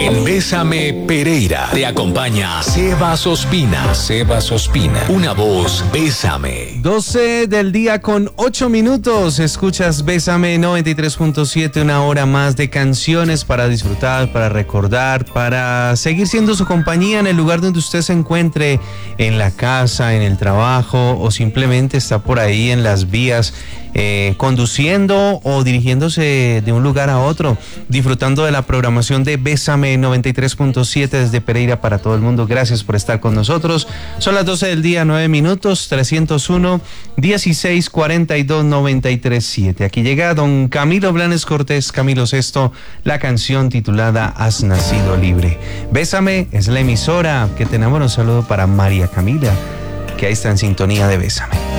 En Bésame Pereira te acompaña Sebas Ospina. Sebas Ospina, una voz Bésame. 12 del día con 8 minutos. Escuchas Bésame 93.7, una hora más de canciones para disfrutar, para recordar, para seguir siendo su compañía en el lugar donde usted se encuentre, en la casa, en el trabajo o simplemente está por ahí en las vías. Conduciendo o dirigiéndose de un lugar a otro, disfrutando de la programación de Bésame 93.7 desde Pereira para todo el mundo. Gracias por estar con nosotros. Son las 12 del día, 9 minutos, 301-1642-93.7. Aquí llega don Camilo Blanes Cortés, Camilo Sesto, la canción titulada Has Nacido Libre. Bésame es la emisora que tenemos. Un saludo para María Camila, que ahí está en sintonía de Bésame.